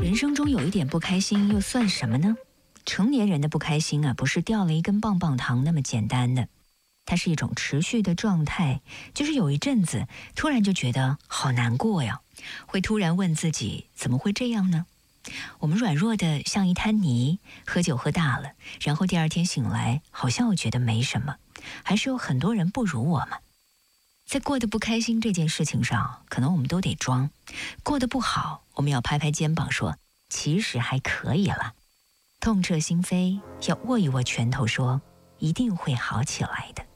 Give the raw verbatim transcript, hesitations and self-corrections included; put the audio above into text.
人生中有一点不开心又算什么呢？成年人的不开心啊，不是掉了一根棒棒糖那么简单的，它是一种持续的状态，就是有一阵子突然就觉得好难过呀，会突然问自己怎么会这样呢？我们软弱的像一滩泥，喝酒喝大了，然后第二天醒来好像我觉得没什么，还是有很多人不如我们。在过得不开心这件事情上，可能我们都得装，过得不好我们要拍拍肩膀说其实还可以了，痛彻心扉要握一握拳头说一定会好起来的。